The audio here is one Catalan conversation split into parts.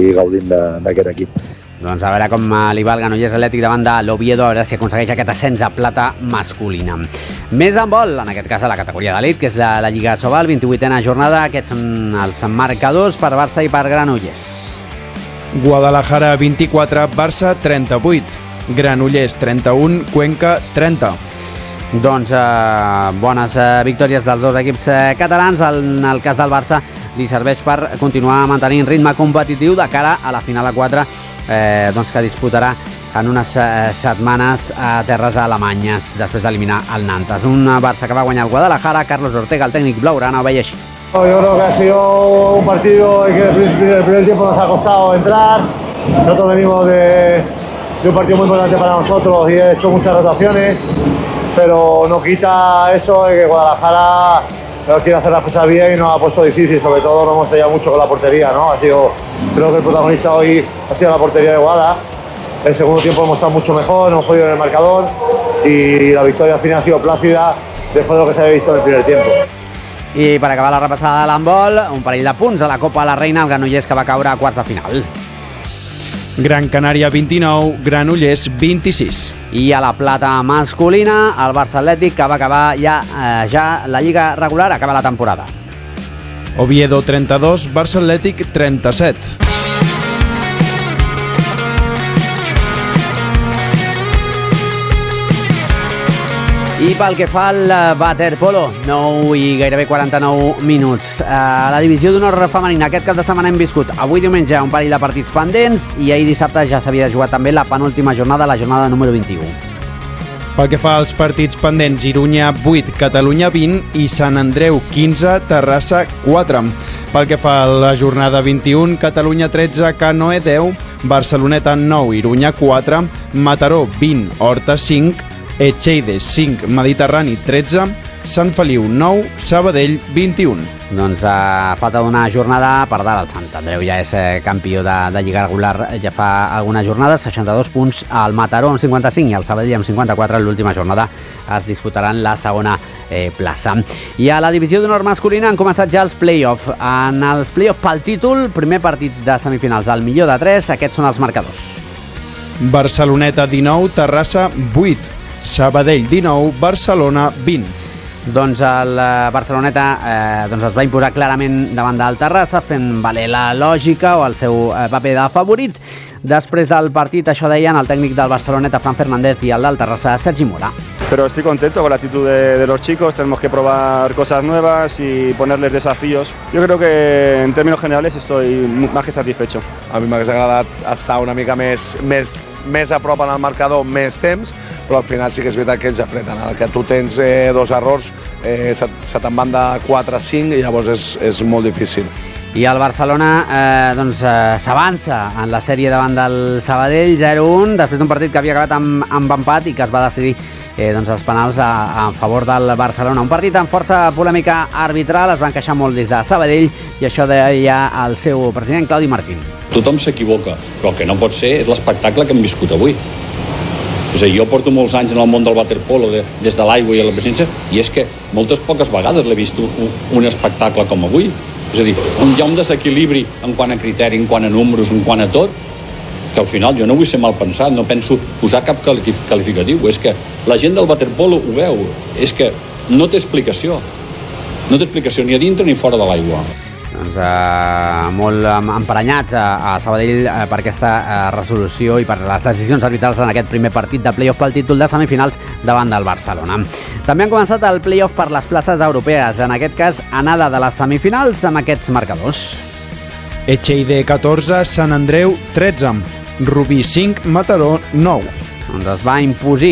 seguir gaudint d'aquest equip. Doncs a veure com li va el Granollers Atlètic davant de l'Oviedo, a veure si aconsegueix aquest ascens a plata masculina. Més en vol, en aquest cas a la categoria d'elit, que és la Lliga Sobal, 28a jornada. Aquests són els marcadors per Barça i per Granollers. Guadalajara 24, Barça 38, Granollers 31, Cuenca 30. Doncs bones victòries dels dos equips catalans. En el cas del Barça li serveix per continuar mantenint ritme competitiu de cara a la final a 4 que disputarà en unes setmanes a terres alemanyes després d'eliminar el Nantes. Un Barça que va guanyar el Guadalajara. Carlos Ortega, el tècnic blaugrana, ho veia així. Yo creo que ha sido un partido que el primer tiempo nos ha costado entrar. Nosotros venimos de un partido muy importante para nosotros y he hecho muchas rotaciones, pero no quita eso de que Guadalajara quiere hacer las cosas bien y nos ha puesto difícil. Sobre todo nos hemos estrellado mucho con la portería, ¿no? Creo que el protagonista hoy ha sido la portería de Guada. El segundo tiempo hemos estado mucho mejor, hemos podido en el marcador y la victoria al final ha sido plácida después de lo que se había visto en el primer tiempo. I per acabar la repassada de l'handbol, un parell de punts a la Copa de la Reina, el Granollers que va caure a quarts de final. Gran Canària 29, Granollers 26. I a la plata masculina, el Barça Atlètic que va acabar ja la Lliga regular, acaba la temporada. Oviedo 32, Barça Atlètic 37. I pel que fa al waterpolo, 9 i gairebé 49 minuts. A la divisió d'honor femenina aquest cap de setmana hem viscut avui diumenge un parell de partits pendents i ahir dissabte ja s'havia jugat també la penúltima jornada, la jornada número 21. Pel que fa als partits pendents, Irunya 8, Catalunya 20 i Sant Andreu 15, Terrassa 4. Pel que fa a la jornada 21, Catalunya 13, Canoe 10, Barceloneta 9, Irunya 4, Mataró 20, Horta 5, Echeide 5, Mediterrani 13, Sant Feliu 9, Sabadell 21. Doncs falta d'una jornada per dalt. El Sant Andreu ja és campió de Lliga regular ja fa algunes jornades, 62 punts, el Mataró amb 55 i el Sabadell amb 54. En l'última jornada es disputaran la segona plaça. I a la divisió d'honor masculina han començat ja els play-off. En els play-off pel títol, primer partit de semifinals, el millor de 3, aquests són els marcadors. Barceloneta 19, Terrassa 8, Sabadell 19, Barcelona 20. Doncs el Barceloneta es va imposar clarament davant del Terrassa, fent valer la lògica o el seu paper de favorit. Després del partit, això deien el tècnic del Barceloneta, Fran Fernández, y el del Terrassa, Sergi Mora. Pero estoy contento con la actitud de los chicos, tenemos que probar cosas nuevas y ponerles desafíos. Yo creo que en términos generales estoy más que satisfecho. A mi m'hagués agradat estar una mica més a prop en el marcador, més temps, però al final sí que és veritat que ells apreten. El que tu tens dos errors, se te'n van de 4 a 5 i llavors és molt difícil. I el Barcelona s'avança en la sèrie davant del Sabadell, 0-1, després d'un partit que havia acabat amb empat i que es va decidir els penals a favor del Barcelona. Un partit amb força polèmica arbitral, es van queixar molt des de Sabadell i això deia el seu president, Claudi Martín. Tothom s'equivoca, però el que no pot ser és l'espectacle que hem viscut avui. És a dir, jo porto molts anys en el món del waterpolo, des de l'aigua i la presència, i és que poques vegades l'he vist un espectacle com avui. És a dir, hi ha un desequilibri en quant a criteri, en quant a números, en quant a tot, que al final jo no vull ser mal pensat, no penso posar cap qualificatiu. És que la gent del waterpolo ho veu, és que no té explicació. No té explicació ni a dintre ni fora de l'aigua. Doncs molt emprenyats a Sabadell per aquesta resolució i per les decisions arbitrals en aquest primer partit de play-off pel títol de semifinals davant del Barcelona. També han començat el play-off per les places europees, en aquest cas anada de les semifinals amb aquests marcadors. Echeide 14, Sant Andreu 13, Rubí 5, Mataró 9. Doncs es va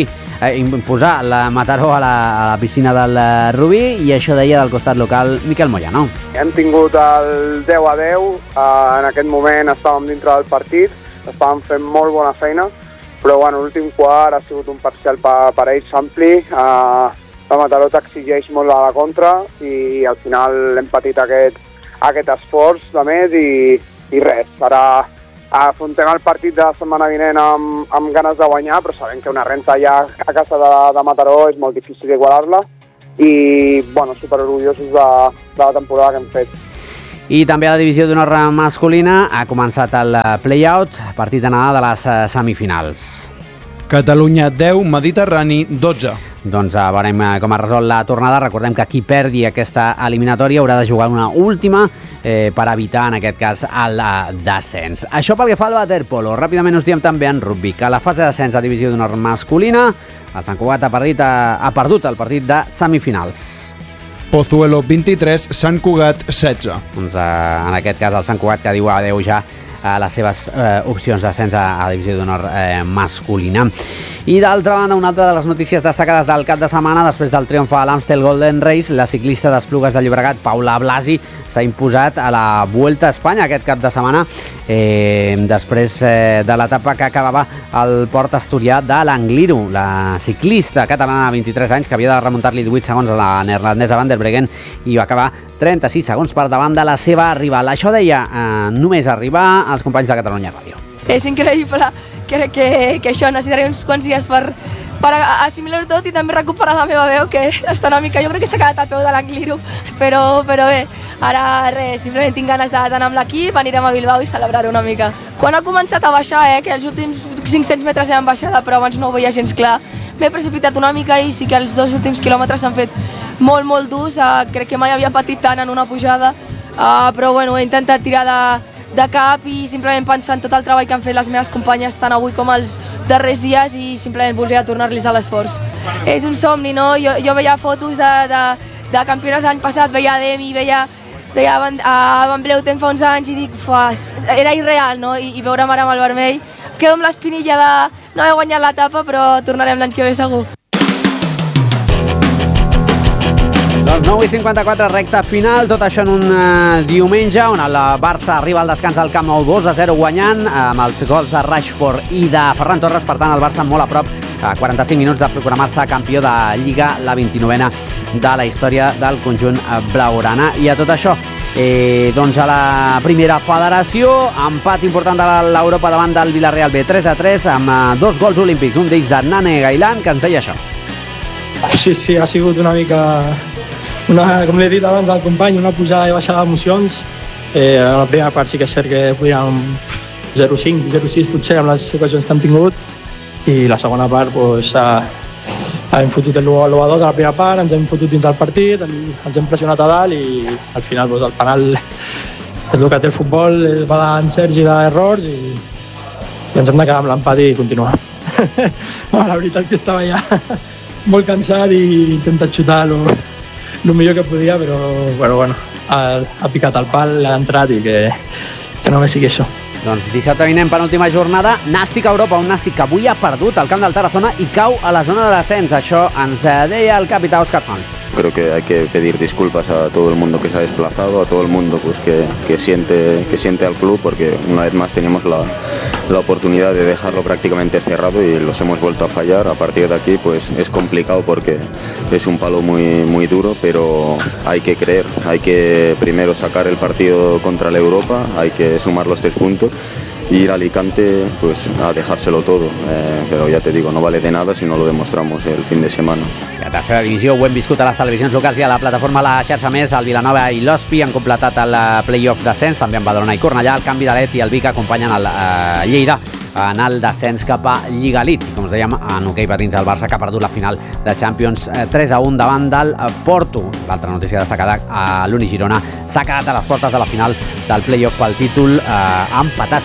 imposar la Mataró a la piscina del Rubí i això deia del costat local Miquel Moyano. Hem tingut el 10-10, en aquest moment estàvem dintre del partit, estàvem fent molt bona feina, però l'últim quart ha sigut un parcial per ells ampli, la Mataró t'exigeix molt a la contra i al final hem patit aquest esforç de més i res, ara afrontem el partit de la setmana vinent amb ganes de guanyar, però sabem que una renta ja a casa de Mataró és molt difícil d'igualar-la i superorgullosos de la temporada que hem fet. I també a la divisió d'honor masculina ha començat el play-out, partit d'anada de les semifinals. Catalunya 10, Mediterrani 12. Doncs veurem com es resol la tornada. Recordem que qui perdi aquesta eliminatòria haurà de jugar una última per evitar, en aquest cas, el descens. Això pel que fa al waterpolo. Ràpidament us diem també en rugby que a la fase de descens a divisió d'honor masculina el Sant Cugat ha perdut el partit de semifinals. Pozuelo 23, Sant Cugat 16. Doncs, en aquest cas el Sant Cugat que diu adeu ja a les seves opcions d'ascens a divisió d'honor masculina. I d'altra banda, una altra de les notícies destacades del cap de setmana, després del triomf a l'Amstel Golden Race, la ciclista d'Esplugues de Llobregat, Paula Blasi, s'ha imposat a la Vuelta a Espanya aquest cap de setmana, després de l'etapa que acabava al port asturià de l'Angliru. La ciclista catalana de 23 anys, que havia de remuntar-li 18 segons a la neerlandesa Van der Breggen, i va acabar 36 segons per davant de la seva rival. Això deia només arribar als companys de Catalunya Ràdio. És increïble, crec que això necessitaré uns quants dies per assimilar-ho tot i també recuperar la meva veu, que està una mica, jo crec que s'ha quedat a peu de l'Angliru, però bé, ara res, simplement tinc ganes d'anar amb l'equip, anirem a Bilbao i celebrar-ho una mica. Quan ha començat a baixar, que els últims 500 metres eren baixada, però abans no ho veia gens clar, m'he precipitat una mica i sí que els 2 últims quilòmetres s'han fet molt, molt durs, crec que mai havia patit tant en una pujada, però bueno, he intentat tirar de cap i simplement pensar en tot el treball que han fet les meves companyes tant avui com els darrers dies i simplement volia tornar-los a l'esforç. És un somni, no? Jo veia fotos de campionats l'any passat, veia Demi, veia a Van Bleuten fa uns anys i dic, era irreal, no? I veure'm ara amb el vermell. Quedo amb l'espinilla de no haver guanyat l'etapa, però tornarem l'any que ve segur. Doncs 9:54, recta final, tot això en un diumenge on el Barça arriba al descans al Camp Nou 2-0 guanyant amb els gols de Rashford i de Ferran Torres. Per tant, el Barça molt a prop, a 45 minuts de proclamar-se campió de Lliga, la 29a de la història del conjunt blaugrana. I a tot això, doncs a la primera federació, empat important de l'Europa davant del Villarreal B, 3-3, amb 2 gols olímpics, un d'ells de Nane Gailán, que ens deia això. Sí, ha sigut una mica... com l'he dit abans al company, una pujada i baixada d'emocions. A la primera part sí que és cert que podíem 0-5, 0-6 potser amb les ocasions que hem tingut, i la segona part hem fotut el 1-2 a la primera part, ens hem fotut dins del partit, ens hem pressionat a dalt i al final el penal és el que té el futbol, va en Sergi d'errors i ens hem de quedar amb l'empat i continuar. La veritat que estava ja molt cansat i he intentat xutar el millor que podia, però bueno, ha picat el pal, l'ha entrat i que només sigui això. Doncs dissabte vinent, penúltima jornada, Nàstic a Europa, un Nàstic que avui ha perdut al camp del Tarazona i cau a la zona de descens. Això ens deia el capità Òscar Sanz. Creo que hay que pedir disculpas a todo el mundo que se ha desplazado, a todo el mundo pues que siente al club, porque una vez más teníamos la oportunidad de dejarlo prácticamente cerrado y los hemos vuelto a fallar. A partir de aquí pues es complicado porque es un palo muy duro, pero hay que creer, hay que primero sacar el partido contra la Europa, hay que sumar los 3 puntos y ir a Alicante pues a dejárselo todo, però ja te digo, no vale de nada si no lo demostramos el fin de semana. La tercera divisió ho hem viscut a les televisions locals i a la plataforma La Xarxa Més. El Vilanova i l'Hospi han completat el play-off descens, també en Badalona i Cornellà. El canvi d'Alet i el Vic acompanyen el Lleida en el descens cap a Lliga Elite. Com us dèiem, en hoquei patins el Barça que ha perdut la final de Champions 3-1 davant del Porto. L'altra notícia destacada, l'Uni Girona s'ha quedat a les portes de la final del play-off pel títol, ha empatat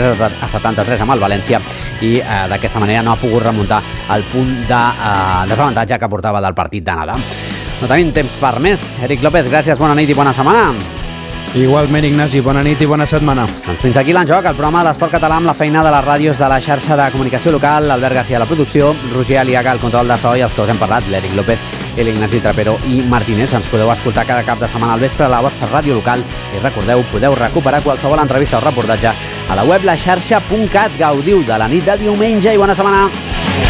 73 amb el València i d'aquesta manera no ha pogut remuntar el punt de desavantatge que portava del partit d'anada. No tenim temps per més. Eric López, gràcies, bona nit i bona setmana. Igualment, Ignasi, bona nit i bona setmana. Doncs fins aquí l'Enjoc, el programa de l'esport català amb la feina de les ràdios de la xarxa de comunicació local, Albert García a la producció, Roger Aliaga al control de so i els que us hem parlat, l'Eric López, l'Ignasi Trapero i Martínez. Ens podeu escoltar cada cap de setmana al vespre a la vostra ràdio local i recordeu, podeu recuperar qualsevol entrevista o reportatge a la web laxarxa.cat. Gaudiu de la nit de diumenge i bona setmana.